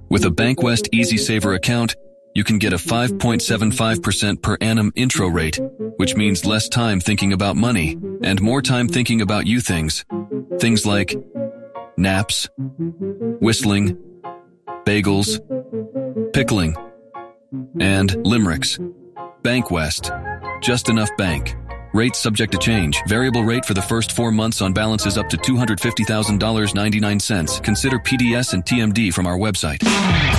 With a BankWest Easy Saver account, you can get a 5.75% per annum intro rate, which means less time thinking about money and more time thinking about you things. Things like naps, whistling, bagels, pickling, and limericks. BankWest. Just enough bank. Rates subject to change. Variable rate for the first 4 months on balances up to $250,000.99. Consider PDS and TMD from our website.